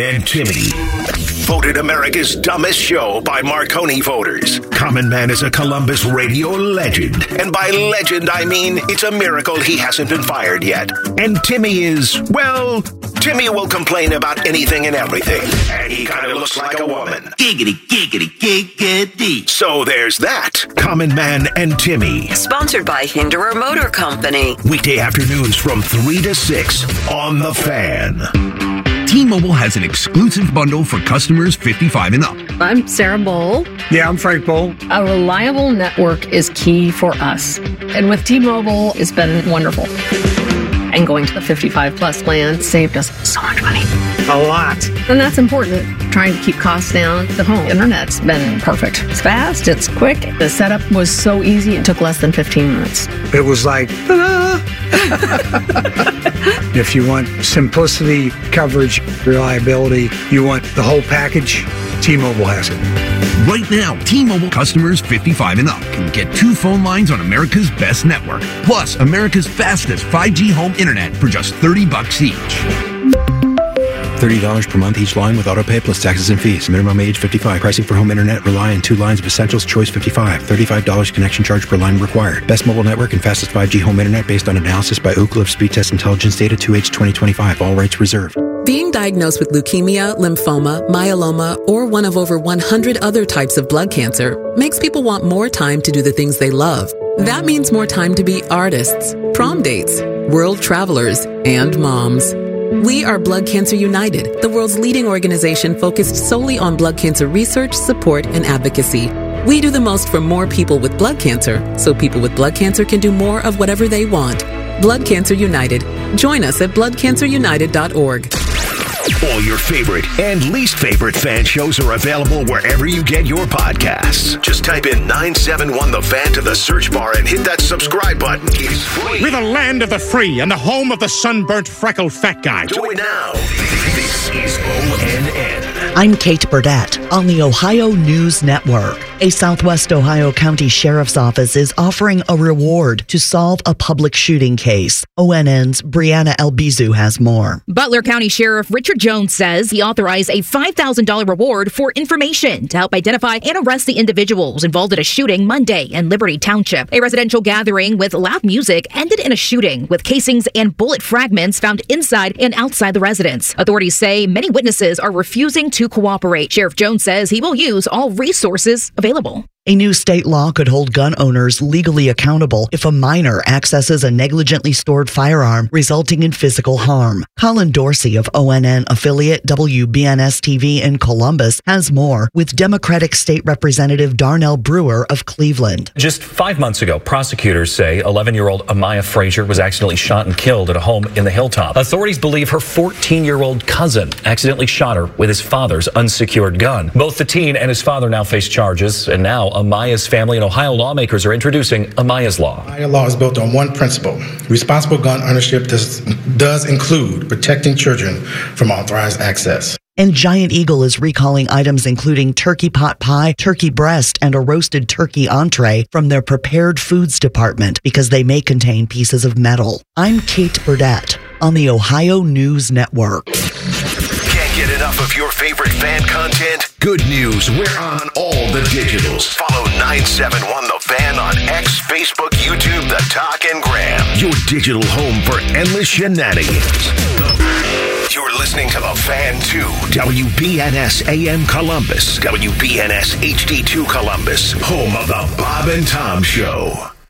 and Timmy. Voted America's dumbest show by Marconi voters. Common Man is a Columbus radio legend. And by legend, I mean it's a miracle he hasn't been fired yet. And Timmy is, well, Timmy will complain about anything and everything. And he kind of looks like a woman. Giggity, giggity, giggity. So there's that. Common Man and Timmy. Sponsored by Hinderer Motor Company. Weekday afternoons from 3 to 6 on The Fan. T-Mobile has an exclusive bundle for customers 55 and up. I'm Sarah Bowl. Yeah, I'm Frank Bowl. A reliable network is key for us. And with T-Mobile, it's been wonderful. And going to the 55-plus plan saved us so much money. A lot. And that's important. Trying to keep costs down. The home internet's been perfect. It's fast, it's quick. The setup was so easy, it took less than 15 minutes. It was like, ta-da! If you want simplicity, coverage, reliability, you want the whole package, T-Mobile has it. Right now, T-Mobile customers 55 and up can get 2 phone lines on America's best network, plus America's fastest 5G home internet for just $30 each. $30 per month each line with autopay plus taxes and fees. Minimum age 55. Pricing for home internet rely on 2 lines of Essentials Choice 55. $35 connection charge per line required. Best mobile network and fastest 5G home internet based on analysis by Ookla of Speed Test Intelligence data 2H 2025. All rights reserved. Being diagnosed with leukemia, lymphoma, myeloma, or one of over 100 other types of blood cancer makes people want more time to do the things they love. That means more time to be artists, prom dates, world travelers, and moms. We are Blood Cancer United, the world's leading organization focused solely on blood cancer research, support, and advocacy. We do the most for more people with blood cancer, so people with blood cancer can do more of whatever they want. Blood Cancer United. Join us at bloodcancerunited.org. All your favorite and least favorite fan shows are available wherever you get your podcasts. Just type in 971 The Fan to the search bar and hit that subscribe button. It's free. We're the land of the free and the home of the sunburnt, freckled fat guy. Do it now. This is ONN. I'm Kate Burdett on the Ohio News Network. A Southwest Ohio County Sheriff's Office is offering a reward to solve a public shooting case. ONN's Brianna Albizu has more. Butler County Sheriff Richard Jones says he authorized a $5,000 reward for information to help identify and arrest the individuals involved in a shooting Monday in Liberty Township. A residential gathering with loud music ended in a shooting with casings and bullet fragments found inside and outside the residence. Authorities say many witnesses are refusing to cooperate. Sheriff Jones says he will use all resources available. A new state law could hold gun owners legally accountable if a minor accesses a negligently stored firearm, resulting in physical harm. Colin Dorsey of ONN affiliate WBNS-TV in Columbus has more with Democratic State Representative Darnell Brewer of Cleveland. Just 5 months ago, prosecutors say 11-year-old Amaya Frazier was accidentally shot and killed at a home in the Hilltop. Authorities believe her 14-year-old cousin accidentally shot her with his father's unsecured gun. Both the teen and his father now face charges, and now Amaya's family and Ohio lawmakers are introducing Amaya's Law. Amaya Law is built on one principle. Responsible gun ownership does include protecting children from unauthorized access. And Giant Eagle is recalling items including turkey pot pie, turkey breast, and a roasted turkey entree from their prepared foods department because they may contain pieces of metal. I'm Kate Burdett on the Ohio News Network. Get enough of your favorite fan content? Good news, we're on all the digitals. Follow 971 The Fan on X, Facebook, YouTube, The Talk, and Gram. Your digital home for endless shenanigans. You're listening to The Fan 2, WBNS AM Columbus, WBNS HD2 Columbus, home of The Bob and Tom Show.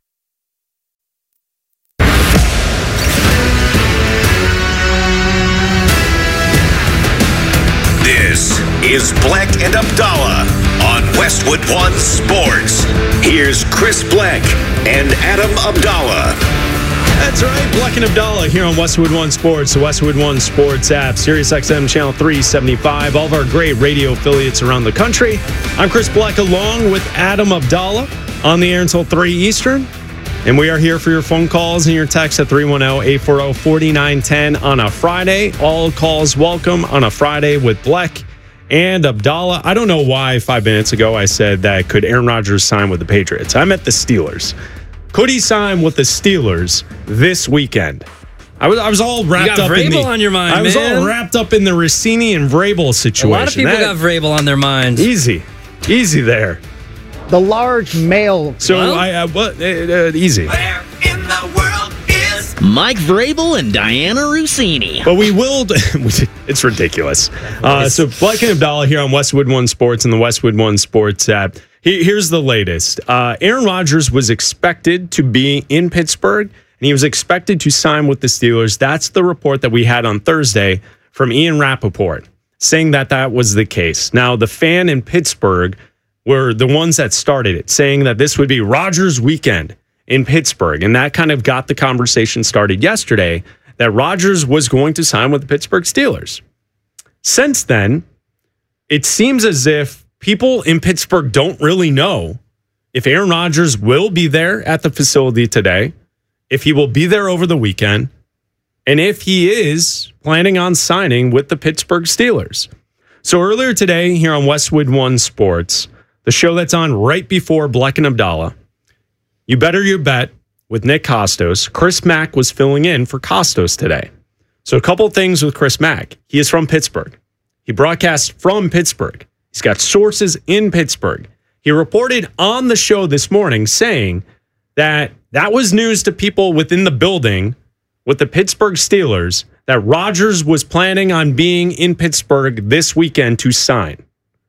This is Black and Abdallah on Westwood One Sports. Here's Chris Black and Adam Abdallah. That's right, Black and Abdallah here on Westwood One Sports, the Westwood One Sports app, SiriusXM Channel 375, all of our great radio affiliates around the country. I'm Chris Black along with Adam Abdallah on the air until 3 Eastern. And we are here for your phone calls and your texts at 310-840-4910 on a Friday. All calls welcome on a Friday with Black and Abdallah. I don't know why 5 minutes ago I said that could Aaron Rodgers sign with the Patriots. I meant the Steelers. Could he sign with the Steelers this weekend? I was all wrapped up in Vrabel on your mind, I was all wrapped up in the Rossini and Vrabel situation. A lot of people got Vrabel on their minds. Easy there. The large male. So easy. Where in the world is Mike Vrabel and Diana Rossini? But we will. It's ridiculous. So Black and Abdallah here on Westwood One Sports and the Westwood One Sports app. Here's the latest. Aaron Rodgers was expected to be in Pittsburgh, and he was expected to sign with the Steelers. That's the report that we had on Thursday from Ian Rappaport, saying that was the case. Now, the fan in Pittsburgh were the ones that started it, saying that this would be Rodgers' weekend in Pittsburgh. And that kind of got the conversation started yesterday that Rodgers was going to sign with the Pittsburgh Steelers. Since then, it seems as if people in Pittsburgh don't really know if Aaron Rodgers will be there at the facility today, if he will be there over the weekend, and if he is planning on signing with the Pittsburgh Steelers. So earlier today here on Westwood One Sports, the show that's on right before Bleck and Abdallah, You Better Your Bet with Nick Costos, Chris Mack was filling in for Costos today. So a couple things with Chris Mack. He is from Pittsburgh. He broadcasts from Pittsburgh. He's got sources in Pittsburgh. He reported on the show this morning saying that was news to people within the building with the Pittsburgh Steelers that Rodgers was planning on being in Pittsburgh this weekend to sign.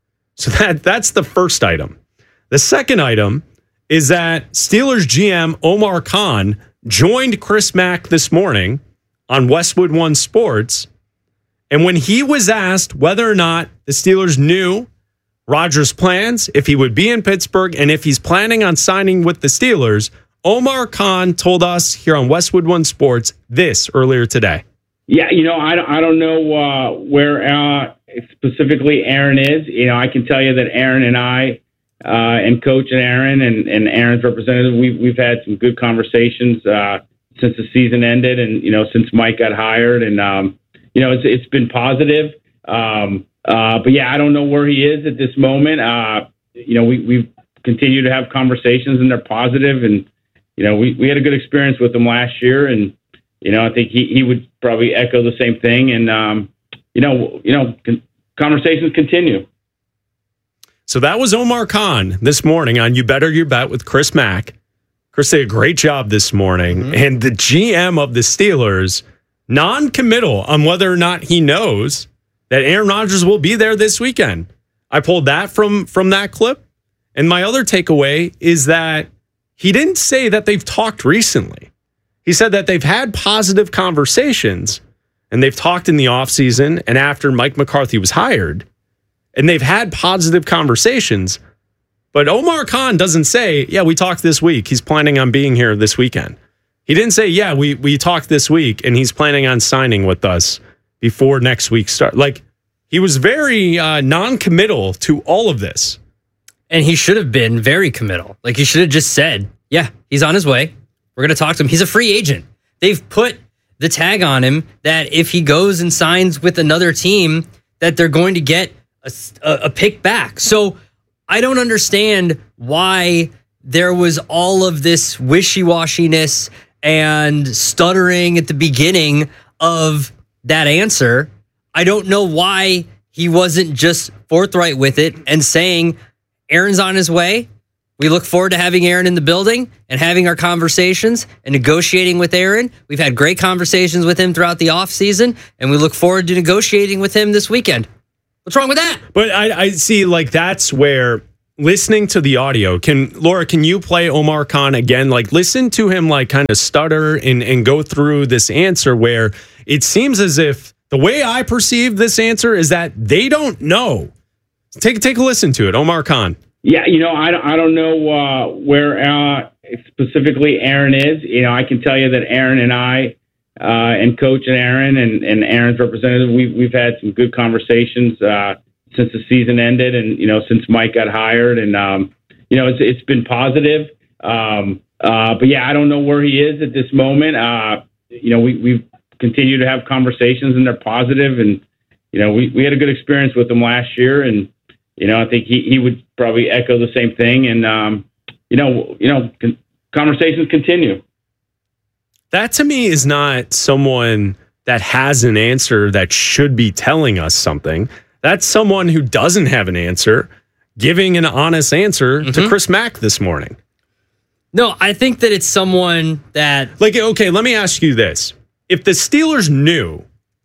So that's the first item. The second item is that Steelers GM Omar Khan joined Chris Mack this morning on Westwood One Sports. And when he was asked whether or not the Steelers knew Rodgers' plans, if he would be in Pittsburgh, and if he's planning on signing with the Steelers, Omar Khan told us here on Westwood One Sports this earlier today. Yeah, I don't know where specifically Aaron is. I can tell you that Aaron and I and Coach and Aaron and Aaron's representative, we've had some good conversations since the season ended, and since Mike got hired, and it's been positive. But yeah, I don't know where he is at this moment. We've continued to have conversations, and they're positive, and we had a good experience with him last year, and I think he would probably echo the same thing, and conversations continue. So that was Omar Khan this morning on You Better Your Bet with Chris Mack. Chris did a great job this morning, and the GM of the Steelers non-committal on whether or not he knows that Aaron Rodgers will be there this weekend. I pulled that from that clip. And my other takeaway is that he didn't say that they've talked recently. He said that they've had positive conversations, and they've talked in the offseason and after Mike McCarthy was hired, and they've had positive conversations. But Omar Khan doesn't say, yeah, we talked this week. He's planning on being here this weekend. He didn't say, yeah, we talked this week, and he's planning on signing with us before next week start. Like, he was very non-committal to all of this. And he should have been very committal. Like, he should have just said, yeah, he's on his way. We're going to talk to him. He's a free agent. They've put the tag on him that if he goes and signs with another team, that they're going to get a pick back. So I don't understand why there was all of this wishy-washiness and stuttering at the beginning of that answer. I don't know why he wasn't just forthright with it and saying, Aaron's on his way. We look forward to having Aaron in the building and having our conversations and negotiating with Aaron. We've had great conversations with him throughout the offseason, and we look forward to negotiating with him this weekend. What's wrong with that? But I see, like, that's where listening to the audio, Laura, can you play Omar Khan again? Like, listen to him, like, kind of stutter and go through this answer where it seems as if the way I perceive this answer is that they don't know. Take a listen to it, Omar Khan. Yeah, I don't know where specifically Aaron is. I can tell you that Aaron and I and Coach and Aaron and Aaron's representative, we've had some good conversations since the season ended, and since Mike got hired, and it's been positive. But yeah, I don't know where he is at this moment. We've continued to have conversations, and they're positive, and we had a good experience with him last year, and I think he would probably echo the same thing, and conversations continue. That to me is not someone that has an answer that should be telling us something. That's someone who doesn't have an answer, giving an honest answer to Chris Mack this morning. No, I think that it's someone that... Like, okay, let me ask you this. If the Steelers knew,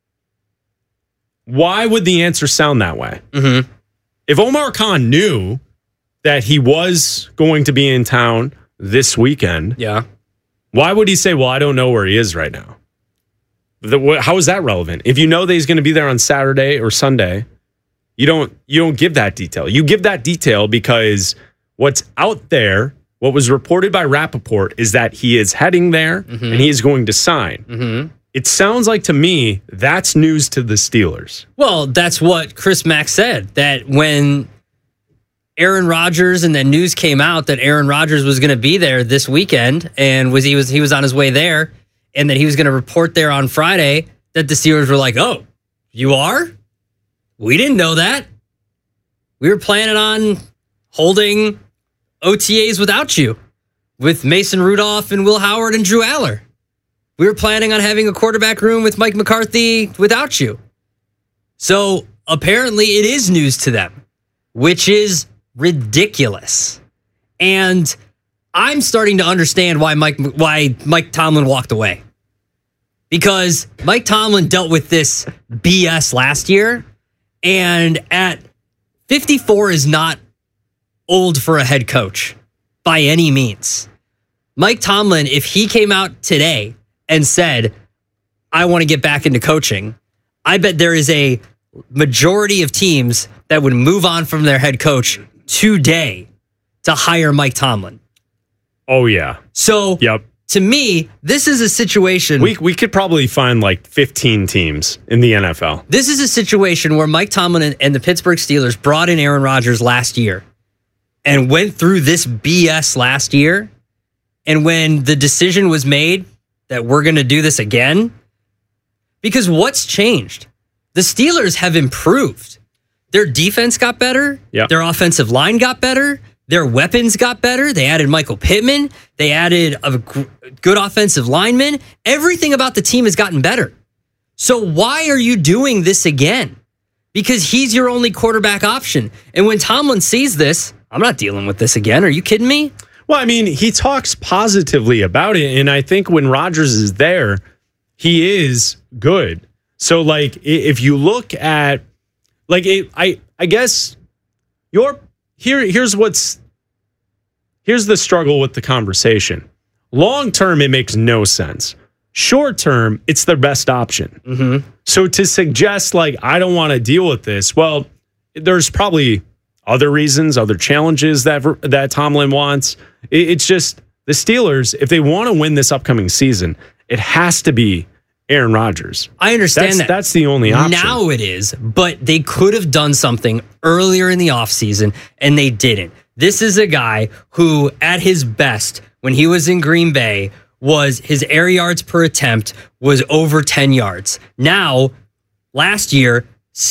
why would the answer sound that way? Mm-hmm. If Omar Khan knew that he was going to be in town this weekend, why would he say, well, I don't know where he is right now? How is that relevant? If you know that he's going to be there on Saturday or Sunday, you don't give that detail. You give that detail because what's out there, what was reported by Rappaport, is that he is heading there and he is going to sign. It sounds like to me that's news to the Steelers. Well, that's what Chris Mack said, that when Aaron Rodgers and then news came out that Aaron Rodgers was going to be there this weekend and he was on his way there and that he was going to report there on Friday, that the Steelers were like, oh, you are? We didn't know that. We were planning on holding OTAs without you, with Mason Rudolph and Will Howard and Drew Aller. We were planning on having a quarterback room with Mike McCarthy without you. So apparently it is news to them, which is ridiculous. And I'm starting to understand why Mike Tomlin walked away. Because Mike Tomlin dealt with this BS last year, and at 54 is not old for a head coach by any means. Mike Tomlin, if he came out today and said, I want to get back into coaching, I bet there is a majority of teams that would move on from their head coach today to hire Mike Tomlin. Oh, yeah. So, to me, this is a situation... We could probably find like 15 teams in the NFL. This is a situation where Mike Tomlin and the Pittsburgh Steelers brought in Aaron Rodgers last year and went through this BS last year. And when the decision was made that we're going to do this again, because what's changed? The Steelers have improved. Their defense got better. Their offensive line got better. Their weapons got better. They added Michael Pittman. They added a good offensive lineman. Everything about the team has gotten better. So why are you doing this again? Because he's your only quarterback option. And when Tomlin sees this, I'm not dealing with this again. Are you kidding me? Well, I mean, he talks positively about it. And I think when Rodgers is there, he is good. So, like, if you look at, like, I guess here's the struggle with the conversation. Long term, it makes no sense. Short term, it's their best option. So to suggest, like, I don't want to deal with this, well, there's probably other reasons, other challenges that Tomlin wants. It's just the Steelers, if they want to win this upcoming season, it has to be Aaron Rodgers. I understand that. That's the only option. Now it is, but they could have done something earlier in the offseason, and they didn't. This is a guy who, at his best, when he was in Green Bay, was his air yards per attempt was over 10 yards. Now, last year,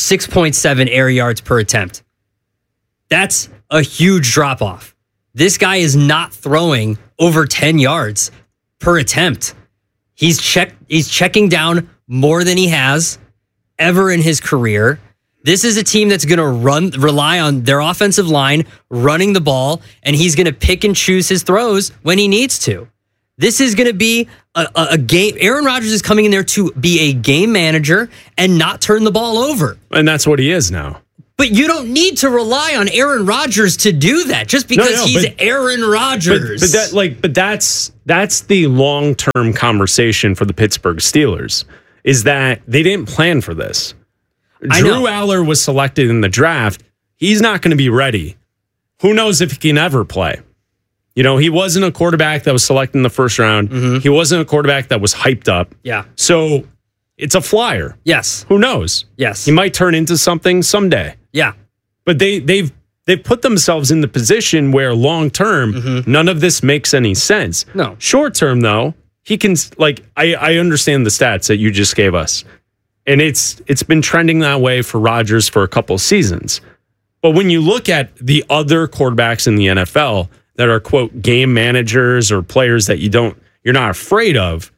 6.7 air yards per attempt. That's a huge drop-off. This guy is not throwing over 10 yards per attempt. He's checking down more than he has ever in his career. This is a team that's going to rely on their offensive line running the ball, and he's going to pick and choose his throws when he needs to. This is going to be a game. Aaron Rodgers is coming in there to be a game manager and not turn the ball over. And that's what he is now. But you don't need to rely on Aaron Rodgers to do that just because he's Aaron Rodgers. But that's the long-term conversation for the Pittsburgh Steelers, is that they didn't plan for this. Drew Aller was selected in the draft. He's not going to be ready. Who knows if he can ever play? You know, he wasn't a quarterback that was selected in the first round. He wasn't a quarterback that was hyped up. Yeah. So it's a flyer. Yes. Who knows? Yes. He might turn into something someday. Yeah. But they've put themselves in the position where long term, none of this makes any sense. No. Short term, though, he can, like, I understand the stats that you just gave us. And it's been trending that way for Rodgers for a couple seasons. But when you look at the other quarterbacks in the NFL that are, quote, game managers or players that you're not afraid of,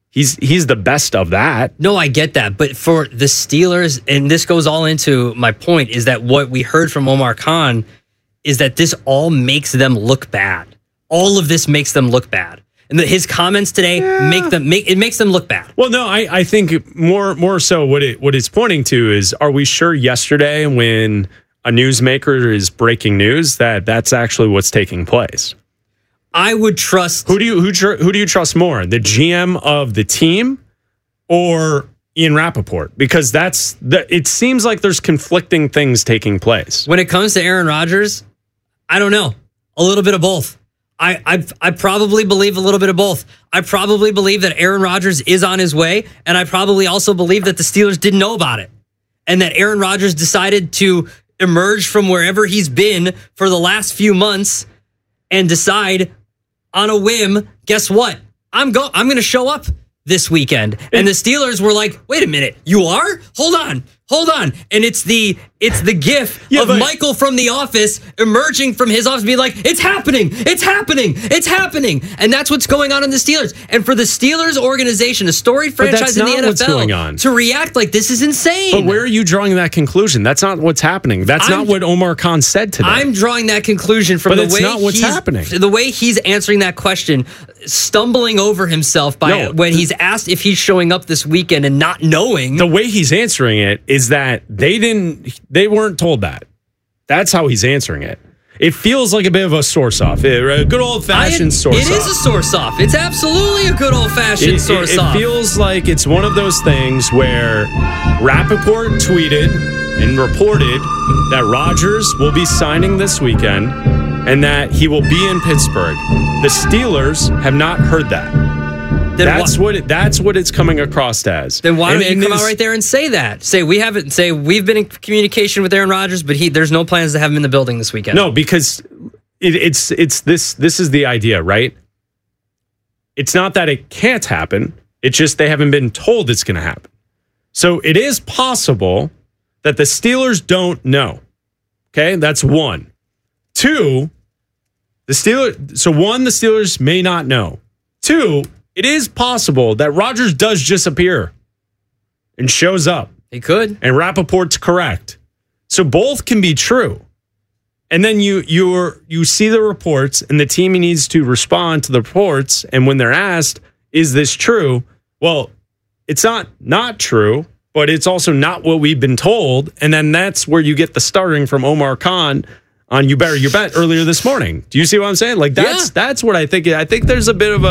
he's the best of that. No, I get that. But for the Steelers, and this goes all into my point, is that what we heard from Omar Khan is that this all makes them look bad. All of this makes them look bad. And his comments today makes them look bad. Well, no, I think more so what it's pointing to is, are we sure yesterday when a newsmaker is breaking news that that's actually what's taking place? I would trust. Who do you trust more, the GM of the team or Ian Rappaport? Because it seems like there's conflicting things taking place. When it comes to Aaron Rodgers, I don't know. A little bit of both. I probably believe a little bit of both. I probably believe that Aaron Rodgers is on his way, and I probably also believe that the Steelers didn't know about it, and that Aaron Rodgers decided to emerge from wherever he's been for the last few months and decide on a whim, guess what? I'm going to show up this weekend. And the Steelers were like, wait a minute, you are? Hold on. And it's the gif of Michael from The Office emerging from his office being like, it's happening. And that's what's going on in the Steelers. And for the Steelers organization, a storied franchise in the NFL, to react like this is insane. But where are you drawing that conclusion? That's not what's happening. That's not what Omar Khan said today. I'm drawing that conclusion from the way not what's happening. The way he's answering that question, stumbling over himself when he's asked if he's showing up this weekend and not knowing. The way he's answering it is that they weren't told that. That's how he's answering it. It feels like a bit of a source-off. A good old-fashioned source-off. It is a source-off. It's absolutely a good old-fashioned source-off. It feels like it's one of those things where Rappaport tweeted and reported that Rodgers will be signing this weekend and that he will be in Pittsburgh. The Steelers have not heard that. That's what it's coming across as. Then why don't you come out right there and say that? Say we've been in communication with Aaron Rodgers, but there's no plans to have him in the building this weekend. No, because it's this is the idea, right? It's not that it can't happen. It's just they haven't been told it's going to happen. So it is possible that the Steelers don't know. Okay, that's one. Two, the Steelers may not know. Two, it is possible that Rodgers does disappear and shows up. He could. And Rappaport's correct. So both can be true. And then you see the reports, and the team needs to respond to the reports. And when they're asked, is this true? Well, it's not true, but it's also not what we've been told. And then that's where you get the starting from Omar Khan on You Better Your Bet earlier this morning. Do you see what I'm saying? Like that's what I think. I think there's a bit of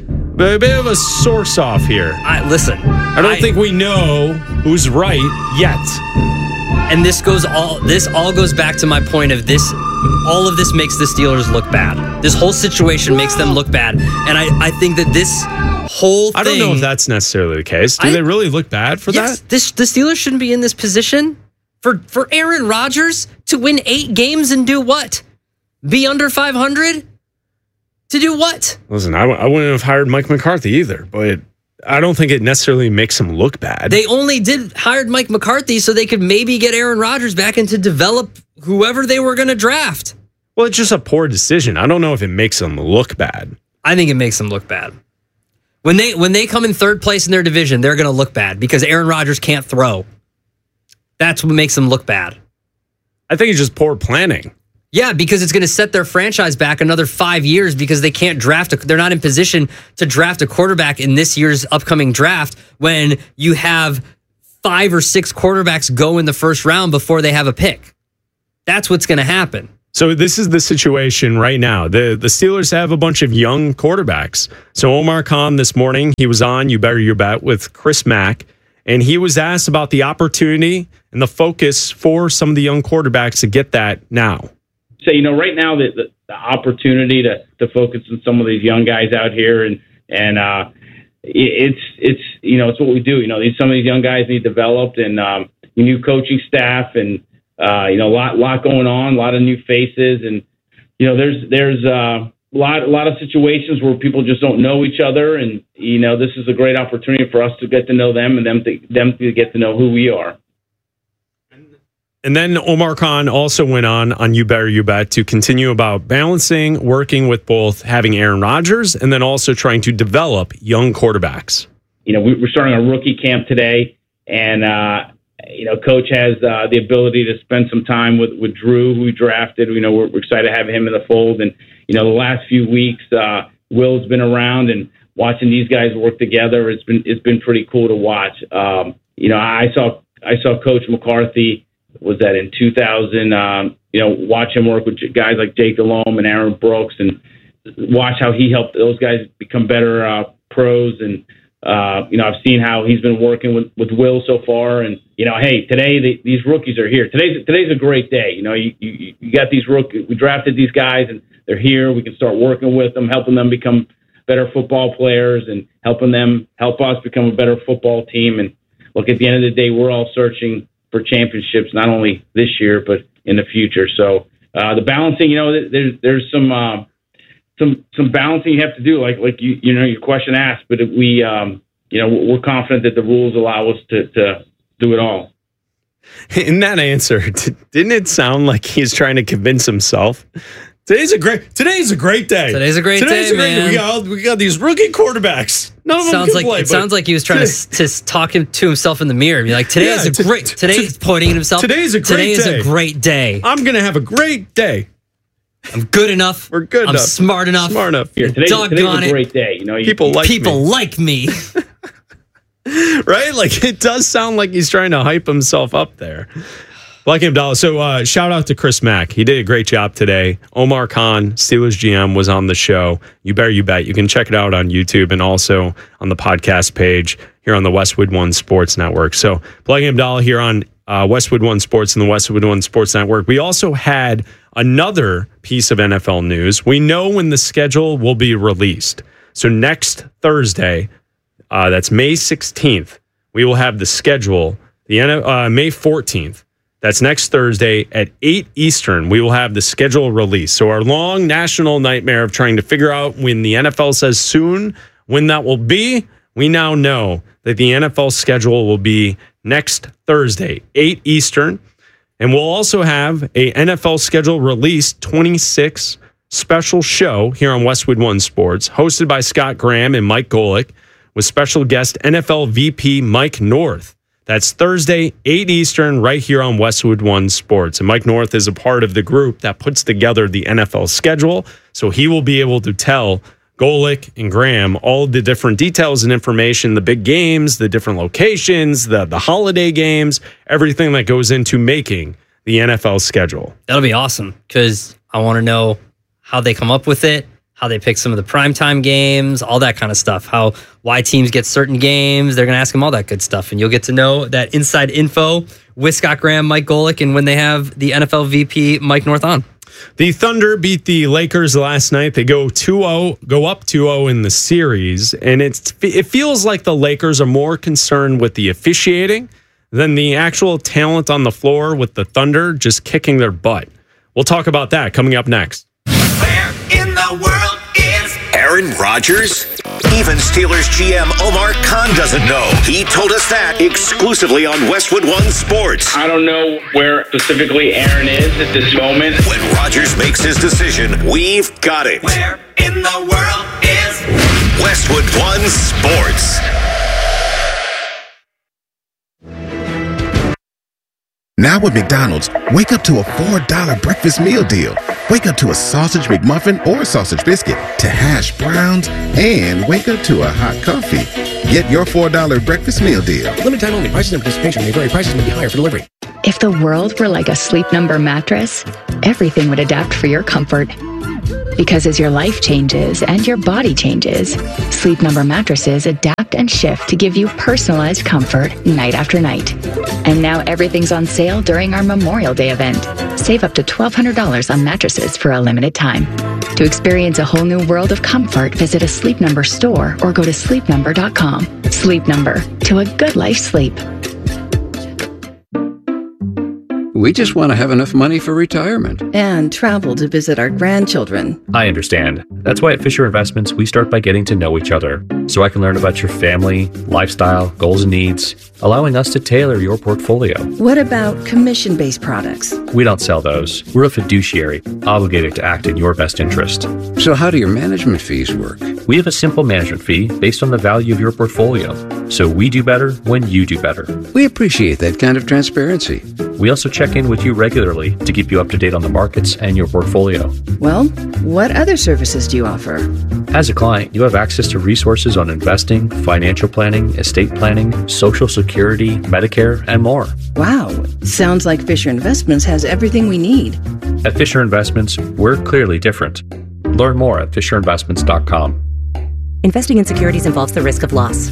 a source off here. I don't think we know who's right yet. And this all goes back to my point of this. All of this makes the Steelers look bad. This whole situation makes them look bad. And I think that this whole thing... I don't know if that's necessarily the case. Do they really look bad for that? The Steelers shouldn't be in this position for Aaron Rodgers to win 8 games and do what? Be under 500? To do what? Listen, I wouldn't have hired Mike McCarthy either, but I don't think it necessarily makes him look bad. They only hired Mike McCarthy so they could maybe get Aaron Rodgers back and to develop whoever they were going to draft. Well, it's just a poor decision. I don't know if it makes them look bad. I think it makes them look bad. When they come in third place in their division, they're going to look bad because Aaron Rodgers can't throw. That's what makes them look bad. I think it's just poor planning. Yeah, because it's going to set their franchise back another 5 years because they can't they're not in position to draft a quarterback in this year's upcoming draft when you have 5 or 6 quarterbacks go in the first round before they have a pick. That's what's going to happen. So this is the situation right now. The Steelers have a bunch of young quarterbacks. So Omar Khan this morning, he was on You Better Your Bet with Chris Mack, and he was asked about the opportunity and the focus for some of the young quarterbacks to get that now. So, right now the opportunity to focus on some of these young guys out here and it's what we do. Some of these young guys need developed and new coaching staff and a lot going on, a lot of new faces and there's a lot of situations where people just don't know each other and this is a great opportunity for us to get to know them and them to get to know who we are. And then Omar Khan also went on You Better You Bet to continue about balancing, working with both having Aaron Rodgers and then also trying to develop young quarterbacks. we're starting a rookie camp today, and Coach has the ability to spend some time with Drew, who we drafted. We're excited to have him in the fold, and the last few weeks, Will's been around, and watching these guys work together, it's been pretty cool to watch. I saw Coach McCarthy, was that in 2000? Watch him work with guys like Jake Delhomme and Aaron Brooks, and watch how he helped those guys become better pros. And I've seen how he's been working with Will so far. And hey, today these rookies are here. Today's a great day. You got these rookies. We drafted these guys, and they're here. We can start working with them, helping them become better football players, and help us become a better football team. And look, at the end of the day, we're all searching for championships, not only this year but in the future. So the balancing, there's some balancing you have to do, like your question asked. But we're confident that the rules allow us to do it all. In that answer, didn't it sound like he's trying to convince himself? Today's a great day. Today's a great day, man. We got these rookie quarterbacks. None of them can play. It sounds like he was trying to talk to himself in the mirror. Be like, today's pointing at himself. Today is a great day. I'm going to have a great day. I'm good enough. We're good enough. I'm smart enough. Yeah, today's a great day. People like me. Right? Like, it does sound like he's trying to hype himself up there. Black and Abdallah. So shout out to Chris Mack. He did a great job today. Omar Khan, Steelers GM, was on the show. You better you bet. You can check it out on YouTube and also on the podcast page here on the Westwood One Sports Network. So Black and Abdallah here on Westwood One Sports and the Westwood One Sports Network. We also had another piece of NFL news. We know when the schedule will be released. So next Thursday, that's May 16th, we will have the schedule. May 14th. That's next Thursday at 8 Eastern. We will have the schedule released. So our long national nightmare of trying to figure out when the NFL says soon when that will be, we now know that the NFL schedule will be next Thursday, 8 Eastern. And we'll also have a NFL schedule release 26 special show here on Westwood One Sports, hosted by Scott Graham and Mike Golick, with special guest NFL VP Mike North. That's Thursday, 8 Eastern, right here on Westwood One Sports. And Mike North is a part of the group that puts together the NFL schedule, so he will be able to tell Golick and Graham all the different details and information, the big games, the different locations, the holiday games, everything that goes into making the NFL schedule. That'll be awesome, because I want to know how they come up with it, how they pick some of the primetime games, all that kind of stuff, why teams get certain games. They're going to ask them all that good stuff, and you'll get to know that inside info with Scott Graham, Mike Golick, and when they have the NFL VP Mike North on. The Thunder beat the Lakers last night. They go up 2-0 in the series, and it feels like the Lakers are more concerned with the officiating than the actual talent on the floor, with the Thunder just kicking their butt. We'll talk about that coming up next. Where in the world is Aaron Rodgers? Even Steelers GM Omar Khan doesn't know. He told us that exclusively on Westwood One Sports. I don't know where specifically Aaron is at this moment. When Rodgers makes his decision, we've got it. Where in the world is Westwood One Sports. Now with McDonald's, wake up to a $4 breakfast meal deal. Wake up to a sausage McMuffin or sausage biscuit, to hash browns, and wake up to a hot coffee. Get your $4 breakfast meal deal. Limited time only. Prices and participation may vary. Prices may be higher for delivery. If the world were like a Sleep Number mattress, everything would adapt for your comfort. Because as your life changes and your body changes, Sleep Number mattresses adapt and shift to give you personalized comfort night after night. And now everything's on sale during our Memorial Day event. Save up to $1,200 on mattresses for a limited time. To experience a whole new world of comfort, visit a Sleep Number store or go to sleepnumber.com. Sleep Number, to a good life sleep. We just want to have enough money for retirement. And travel to visit our grandchildren. I understand. That's why at Fisher Investments, we start by getting to know each other. so I can learn about your family, lifestyle, goals, and needs, allowing us to tailor your portfolio. What about commission-based products? We don't sell those. We're a fiduciary, obligated to act in your best interest. So how do your management fees work? We have a simple management fee based on the value of your portfolio. So we do better when you do better. We appreciate that kind of transparency. We also check in with you regularly to keep you up to date on the markets and your portfolio. Well, what other services do you offer? As a client, you have access to resources on investing, financial planning, estate planning, Social Security, Medicare, and more. Wow, sounds like Fisher Investments has everything we need. At Fisher Investments, we're clearly different. Learn more at FisherInvestments.com. Investing in securities involves the risk of loss.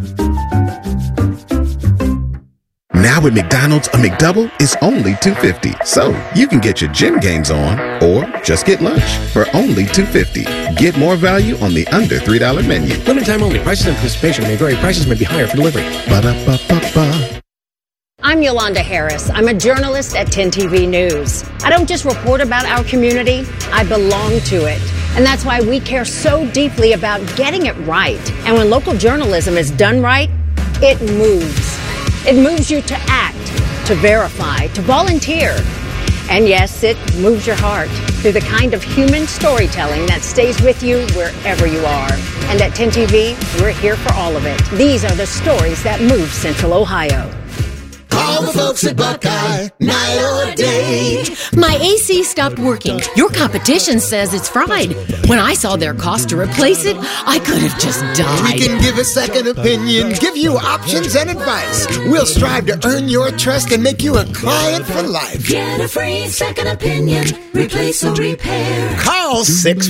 Now at McDonald's, a McDouble is only $2.50. So you can get your gym gains on or just get lunch for only $2.50. Get more value on the under $3 menu. Limited time only. Prices and participation may vary. Prices may be higher for delivery. Ba-da-ba-ba-ba. I'm Yolanda Harris. I'm a journalist at 10 TV News. I don't just report about our community, I belong to it. And that's why we care so deeply about getting it right. And when local journalism is done right, it moves. It moves you to act, to verify, to volunteer. And yes, it moves your heart through the kind of human storytelling that stays with you wherever you are. And at 10 TV, we're here for all of it. These are the stories that move Central Ohio. Call the folks at Buckeye, night or day. My AC stopped working. Your competition says it's fried. When I saw their cost to replace it, I could have just died. We can give a second opinion, give you options and advice. We'll strive to earn your trust and make you a client for life. Get a free second opinion, replace or repair. Call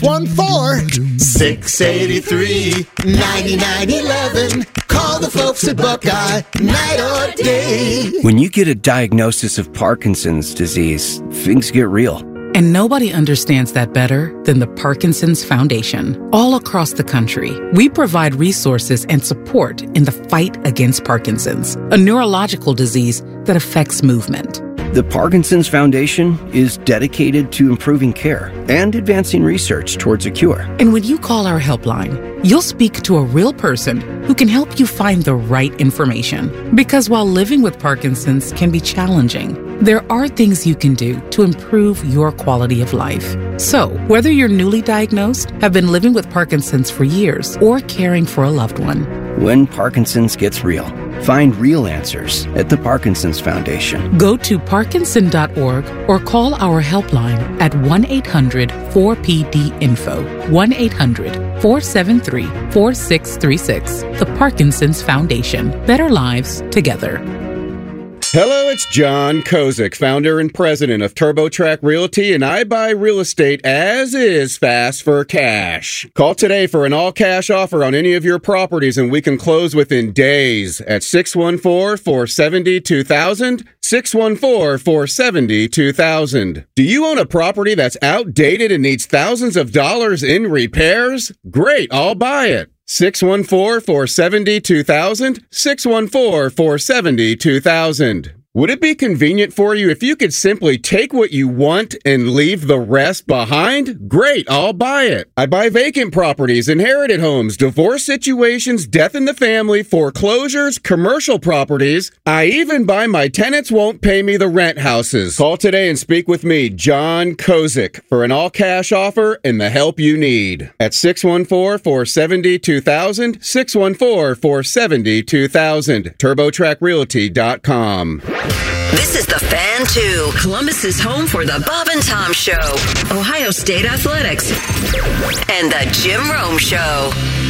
614-683-9911. Call the folks at Buckeye, night or day. When you get a diagnosis of Parkinson's disease, things get real. And nobody understands that better than the Parkinson's Foundation. All across the country, we provide resources and support in the fight against Parkinson's, a neurological disease that affects movement. The Parkinson's Foundation is dedicated to improving care and advancing research towards a cure. And when you call our helpline, you'll speak to a real person who can help you find the right information. Because while living with Parkinson's can be challenging, there are things you can do to improve your quality of life. So, whether you're newly diagnosed, have been living with Parkinson's for years, or caring for a loved one, when Parkinson's gets real, find real answers at the Parkinson's Foundation. Go to parkinson.org or call our helpline at 1-800-4PD-INFO, 1-800-473-4636. The Parkinson's Foundation. Better lives together. Hello, it's John Kozik, founder and president of TurboTrack Realty, and I buy real estate as is fast for cash. Call today for an all-cash offer on any of your properties, and we can close within days at 614-470-2000, 614-470-2000. Do you own a property that's outdated and needs thousands of dollars in repairs? Great, I'll buy it. 614-470-2000, 614-470-2000. Would it be convenient for you if you could simply take what you want and leave the rest behind? Great, I'll buy it. I buy vacant properties, inherited homes, divorce situations, death in the family, foreclosures, commercial properties. I even buy my tenants won't pay me the rent houses. Call today and speak with me, John Kozik, for an all-cash offer and the help you need. At 614-470-2000, 614-470-2000, TurboTrackRealty.com. This is the Fan 2, Columbus's home for the Bob and Tom Show, Ohio State Athletics, and the Jim Rome Show.